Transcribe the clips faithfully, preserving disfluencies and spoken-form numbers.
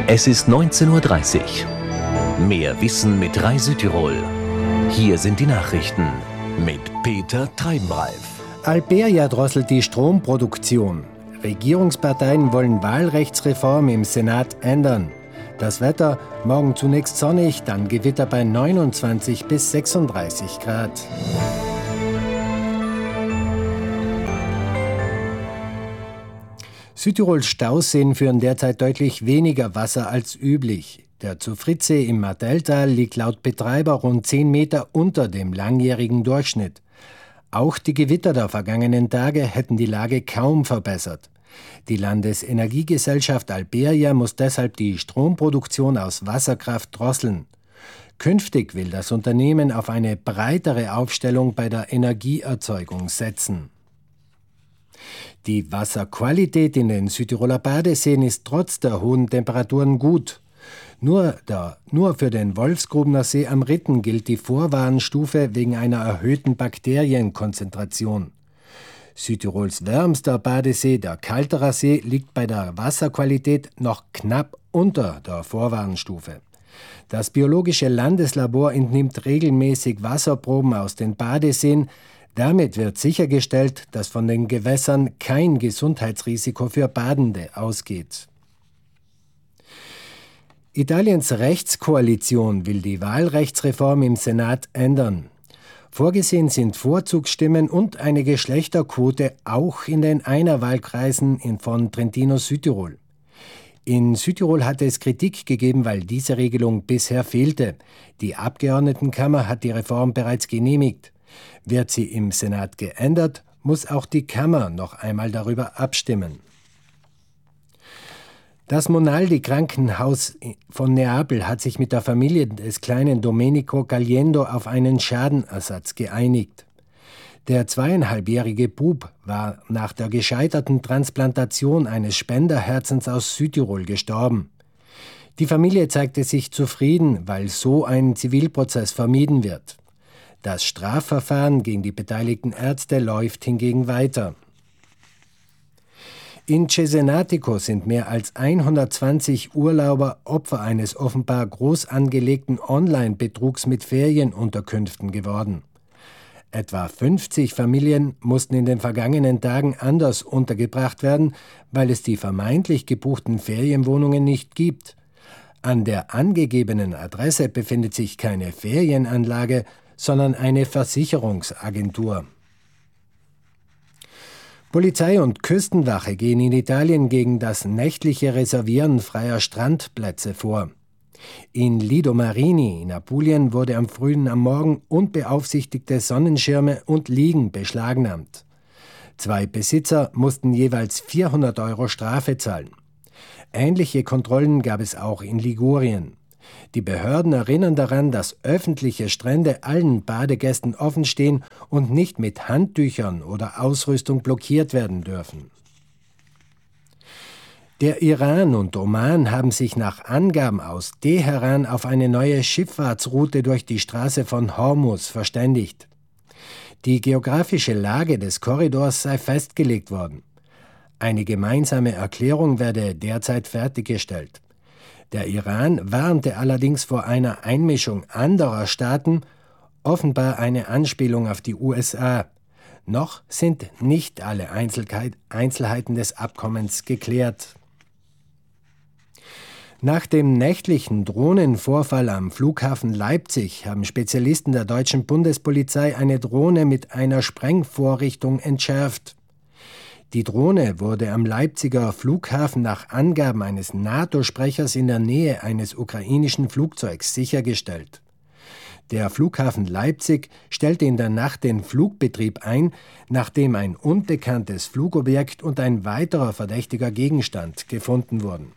Es ist neunzehn Uhr dreißig. Mehr Wissen mit Rai Südtirol. Hier sind die Nachrichten mit Peter Treibenreif. Alberia drosselt die Stromproduktion. Regierungsparteien wollen Wahlrechtsreform im Senat ändern. Das Wetter, morgen zunächst sonnig, dann Gewitter bei neunundzwanzig bis sechsunddreißig Grad. Südtirols Stauseen führen derzeit deutlich weniger Wasser als üblich. Der Zufritzsee im Martelltal liegt laut Betreiber rund zehn Meter unter dem langjährigen Durchschnitt. Auch die Gewitter der vergangenen Tage hätten die Lage kaum verbessert. Die Landesenergiegesellschaft Alberia muss deshalb die Stromproduktion aus Wasserkraft drosseln. Künftig will das Unternehmen auf eine breitere Aufstellung bei der Energieerzeugung setzen. Die Wasserqualität in den Südtiroler Badeseen ist trotz der hohen Temperaturen gut. Nur, der, nur für den Wolfsgrubener See am Ritten gilt die Vorwarnstufe wegen einer erhöhten Bakterienkonzentration. Südtirols wärmster Badesee, der Kalterer See, liegt bei der Wasserqualität noch knapp unter der Vorwarnstufe. Das Biologische Landeslabor entnimmt regelmäßig Wasserproben aus den Badeseen. Damit wird sichergestellt, dass von den Gewässern kein Gesundheitsrisiko für Badende ausgeht. Italiens Rechtskoalition will die Wahlrechtsreform im Senat ändern. Vorgesehen sind Vorzugsstimmen und eine Geschlechterquote auch in den Einerwahlkreisen von Trentino-Südtirol. In Südtirol hatte es Kritik gegeben, weil diese Regelung bisher fehlte. Die Abgeordnetenkammer hat die Reform bereits genehmigt. Wird sie im Senat geändert, muss auch die Kammer noch einmal darüber abstimmen. Das Monaldi-Krankenhaus von Neapel hat sich mit der Familie des kleinen Domenico Caliendo auf einen Schadenersatz geeinigt. Der zweieinhalbjährige Bub war nach der gescheiterten Transplantation eines Spenderherzens aus Südtirol gestorben. Die Familie zeigte sich zufrieden, weil so ein Zivilprozess vermieden wird. Das Strafverfahren gegen die beteiligten Ärzte läuft hingegen weiter. In Cesenatico sind mehr als hundertzwanzig Urlauber Opfer eines offenbar groß angelegten Online-Betrugs mit Ferienunterkünften geworden. Etwa fünfzig Familien mussten in den vergangenen Tagen anders untergebracht werden, weil es die vermeintlich gebuchten Ferienwohnungen nicht gibt. An der angegebenen Adresse befindet sich keine Ferienanlage, sondern eine Versicherungsagentur. Polizei und Küstenwache gehen in Italien gegen das nächtliche Reservieren freier Strandplätze vor. In Lido Marini in Apulien wurde am frühen am Morgen unbeaufsichtigte Sonnenschirme und Liegen beschlagnahmt. Zwei Besitzer mussten jeweils vierhundert Euro Strafe zahlen. Ähnliche Kontrollen gab es auch in Ligurien. Die Behörden erinnern daran, dass öffentliche Strände allen Badegästen offen stehen und nicht mit Handtüchern oder Ausrüstung blockiert werden dürfen. Der Iran und Oman haben sich nach Angaben aus Teheran auf eine neue Schifffahrtsroute durch die Straße von Hormuz verständigt. Die geografische Lage des Korridors sei festgelegt worden. Eine gemeinsame Erklärung werde derzeit fertiggestellt. Der Iran warnte allerdings vor einer Einmischung anderer Staaten, offenbar eine Anspielung auf die U S A. Noch sind nicht alle Einzelheiten des Abkommens geklärt. Nach dem nächtlichen Drohnenvorfall am Flughafen Leipzig haben Spezialisten der deutschen Bundespolizei eine Drohne mit einer Sprengvorrichtung entschärft. Die Drohne wurde am Leipziger Flughafen nach Angaben eines NATO-Sprechers in der Nähe eines ukrainischen Flugzeugs sichergestellt. Der Flughafen Leipzig stellte in der Nacht den Flugbetrieb ein, nachdem ein unbekanntes Flugobjekt und ein weiterer verdächtiger Gegenstand gefunden wurden.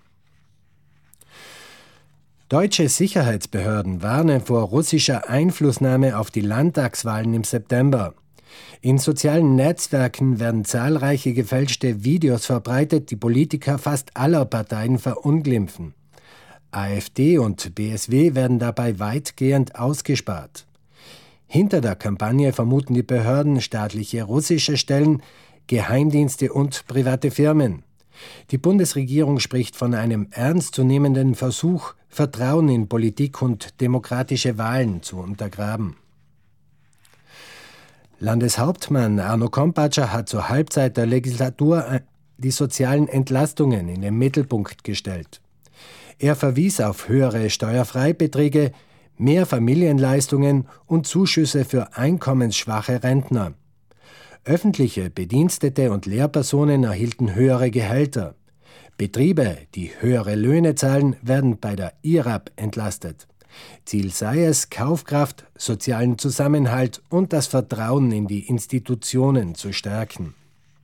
Deutsche Sicherheitsbehörden warnen vor russischer Einflussnahme auf die Landtagswahlen im September. In sozialen Netzwerken werden zahlreiche gefälschte Videos verbreitet, die Politiker fast aller Parteien verunglimpfen. AfD und B S W werden dabei weitgehend ausgespart. Hinter der Kampagne vermuten die Behörden staatliche russische Stellen, Geheimdienste und private Firmen. Die Bundesregierung spricht von einem ernstzunehmenden Versuch, Vertrauen in Politik und demokratische Wahlen zu untergraben. Landeshauptmann Arno Kompatscher hat zur Halbzeit der Legislatur die sozialen Entlastungen in den Mittelpunkt gestellt. Er verwies auf höhere Steuerfreibeträge, mehr Familienleistungen und Zuschüsse für einkommensschwache Rentner. Öffentliche Bedienstete und Lehrpersonen erhielten höhere Gehälter. Betriebe, die höhere Löhne zahlen, werden bei der I R A B entlastet. Ziel sei es, Kaufkraft, sozialen Zusammenhalt und das Vertrauen in die Institutionen zu stärken.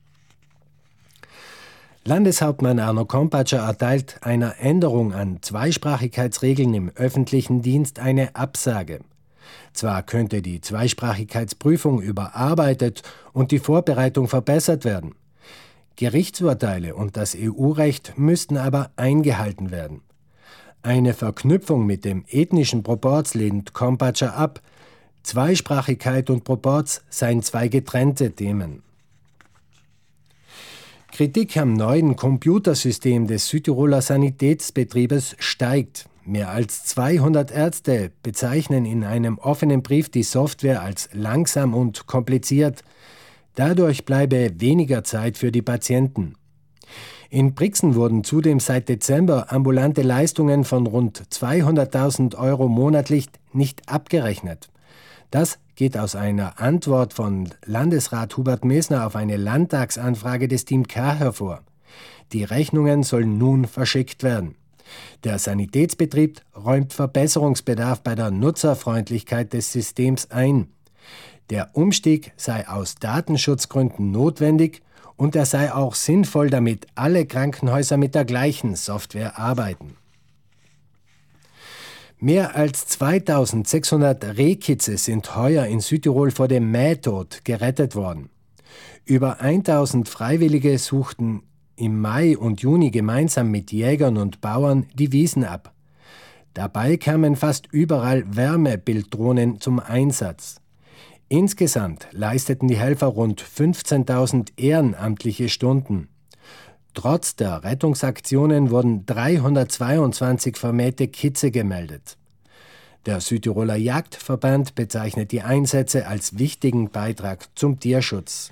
Landeshauptmann Arno Kompatscher erteilt einer Änderung an Zweisprachigkeitsregeln im öffentlichen Dienst eine Absage. Zwar könnte die Zweisprachigkeitsprüfung überarbeitet und die Vorbereitung verbessert werden. Gerichtsurteile und das E U-Recht müssten aber eingehalten werden. Eine Verknüpfung mit dem ethnischen Proporz lehnt Kompatscher ab. Zweisprachigkeit und Proporz seien zwei getrennte Themen. Kritik am neuen Computersystem des Südtiroler Sanitätsbetriebes steigt. Mehr als zweihundert Ärzte bezeichnen in einem offenen Brief die Software als langsam und kompliziert. Dadurch bleibe weniger Zeit für die Patienten. In Brixen wurden zudem seit Dezember ambulante Leistungen von rund zweihunderttausend Euro monatlich nicht abgerechnet. Das geht aus einer Antwort von Landesrat Hubert Mesner auf eine Landtagsanfrage des Team K hervor. Die Rechnungen sollen nun verschickt werden. Der Sanitätsbetrieb räumt Verbesserungsbedarf bei der Nutzerfreundlichkeit des Systems ein. Der Umstieg sei aus Datenschutzgründen notwendig und er sei auch sinnvoll, damit alle Krankenhäuser mit der gleichen Software arbeiten. Mehr als zweitausendsechshundert Rehkitze sind heuer in Südtirol vor dem Mähtod gerettet worden. Über tausend Freiwillige suchten im Mai und Juni gemeinsam mit Jägern und Bauern die Wiesen ab. Dabei kamen fast überall Wärmebilddrohnen zum Einsatz. Insgesamt leisteten die Helfer rund fünfzehntausend ehrenamtliche Stunden. Trotz der Rettungsaktionen wurden dreihundertzweiundzwanzig vermähte Kitze gemeldet. Der Südtiroler Jagdverband bezeichnet die Einsätze als wichtigen Beitrag zum Tierschutz.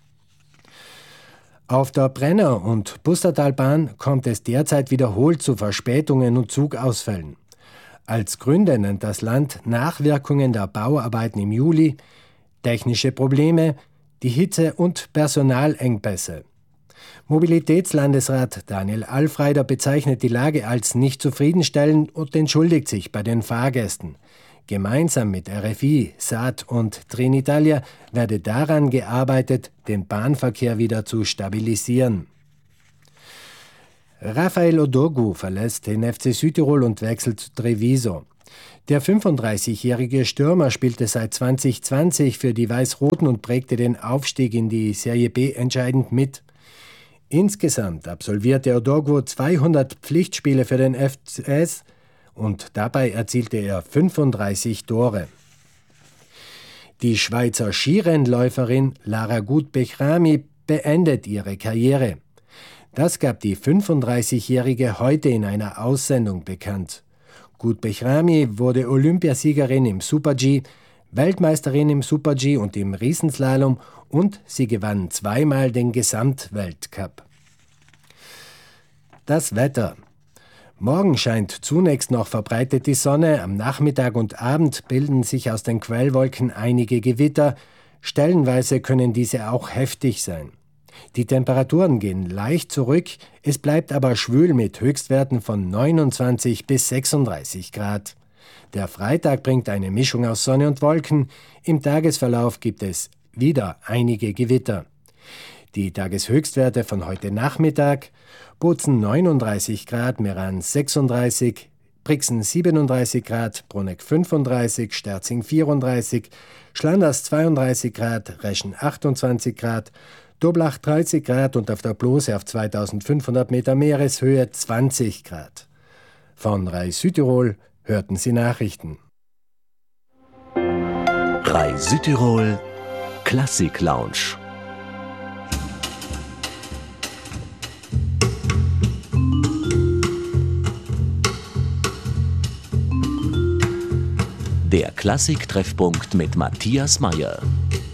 Auf der Brenner- und Pustertalbahn kommt es derzeit wiederholt zu Verspätungen und Zugausfällen. Als Gründe nennt das Land Nachwirkungen der Bauarbeiten im Juli, technische Probleme, die Hitze und Personalengpässe. Mobilitätslandesrat Daniel Alfreider bezeichnet die Lage als nicht zufriedenstellend und entschuldigt sich bei den Fahrgästen. Gemeinsam mit R F I, S A T und Trenitalia werde daran gearbeitet, den Bahnverkehr wieder zu stabilisieren. Rafael Odogwu verlässt den F C Südtirol und wechselt zu Treviso. Der fünfunddreißigjährige Stürmer spielte seit zwanzig zwanzig für die Weiß-Roten und prägte den Aufstieg in die Serie B entscheidend mit. Insgesamt absolvierte Odogwu zweihundert Pflichtspiele für den F C S und dabei erzielte er fünfunddreißig Tore. Die Schweizer Skirennläuferin Lara Gut-Bechramy beendet ihre Karriere. Das gab die fünfunddreißigjährige heute in einer Aussendung bekannt. Gut-Bechramy wurde Olympiasiegerin im Super-G, Weltmeisterin im Super-G und im Riesenslalom und sie gewann zweimal den Gesamtweltcup. Das Wetter. Morgen scheint zunächst noch verbreitet die Sonne, am Nachmittag und Abend bilden sich aus den Quellwolken einige Gewitter, stellenweise können diese auch heftig sein. Die Temperaturen gehen leicht zurück, es bleibt aber schwül mit Höchstwerten von neunundzwanzig bis sechsunddreißig Grad. Der Freitag bringt eine Mischung aus Sonne und Wolken, im Tagesverlauf gibt es wieder einige Gewitter. Die Tageshöchstwerte von heute Nachmittag: Bozen neununddreißig Grad, Meran sechsunddreißig, Brixen siebenunddreißig Grad, Bruneck fünfunddreißig, Sterzing vierunddreißig, Schlanders zweiunddreißig Grad, Reschen achtundzwanzig Grad, Doblach dreißig Grad und auf der Blose auf zweitausendfünfhundert Meter Meereshöhe zwanzig Grad. Von R A I Südtirol hörten Sie Nachrichten. R A I Südtirol Klassik Lounge. Der Klassik-Treffpunkt mit Matthias Meyer.